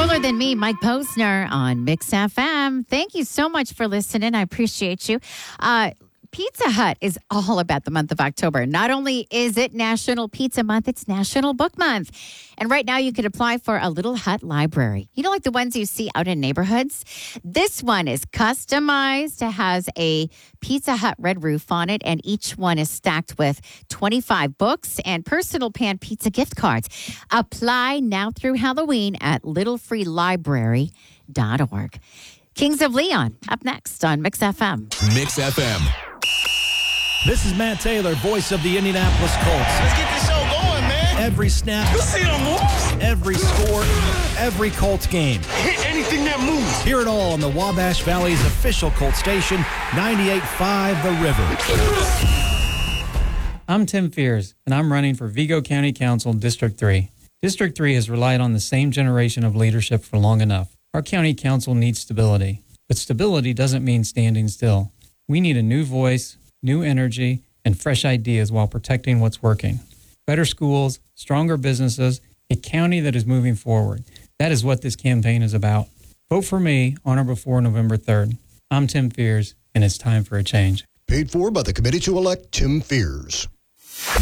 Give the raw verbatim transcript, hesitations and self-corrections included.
Cooler Than Me, Mike Posner on Mix F M. Thank you so much for listening. I appreciate you. Uh, Pizza Hut is all about the month of October. Not only is it National Pizza Month, it's National Book Month. And right now you can apply for a Little Hut library. You know, like the ones you see out in neighborhoods? This one is customized. It has a Pizza Hut red roof on it, and each one is stacked with twenty-five books and personal pan pizza gift cards. Apply now through Halloween at little free library dot org. Kings of Leon, up next on Mix F M. Mix F M. This is Matt Taylor, voice of the Indianapolis Colts. Let's get this show going, man. Every snap, You see them moves? every score, every Colts game. Hit anything that moves. Hear it all on the Wabash Valley's official Colts station, ninety-eight point five The River. I'm Tim Fears, and I'm running for Vigo County Council District three. District three has relied on the same generation of leadership for long enough. Our county council needs stability, but stability doesn't mean standing still. We need a new voice, new energy, and fresh ideas while protecting what's working. Better schools, stronger businesses, a county that is moving forward. That is what this campaign is about. Vote for me on or before November third. I'm Tim Fears, and it's time for a change. Paid for by the committee to elect Tim Fears.